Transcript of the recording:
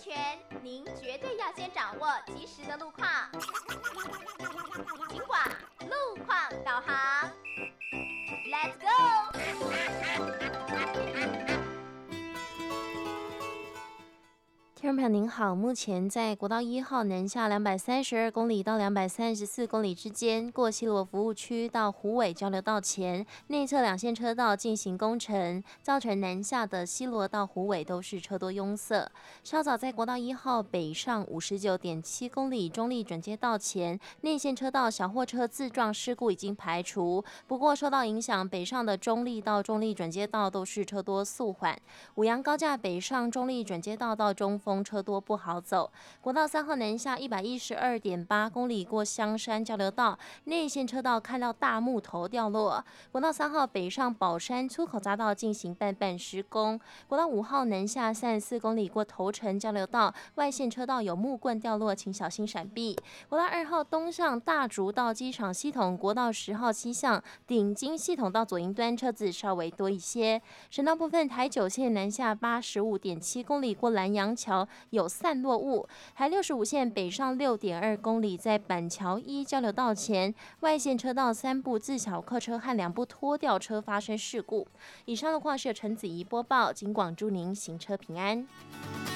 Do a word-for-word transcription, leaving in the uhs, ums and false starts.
全，您绝对要先掌握及时的路况。警广路况导航 ，Let's go！ 听众朋友您好，目前在国道一号南下两百三十二公里到两百三十四公里之间，过西螺服务区到虎尾交流道前，内侧两线车道进行工程，造成南下的西螺到虎尾都是车多拥塞。稍早在国道一号北上五十九点七公里中立转接道前，内线车道小货车自撞事故已经排除，不过受到影响，北上的中立到中立转接道都是车多速缓。五杨高架北上中立转接道到中丰车多不好走。国道三号南下一百一十二点八公里过香山交流道，内线车道看到大木头掉落。国道三号北上宝山出口匝道进行半半施工。国道五号南下三十四公里过头城交流道，外线车道有木棍掉落，请小心闪避。国道二号东向大竹到机场系统，国道十号西向顶金系统到左营端车子稍微多一些。省道部分，台九线南下八十五点七公里过南洋桥有散落物，台六十五线北上六点二公里在板桥一交流道前，外线车道三部自小客车和两部拖吊车发生事故。以上路况是由陈子怡播报，警广祝您行车平安。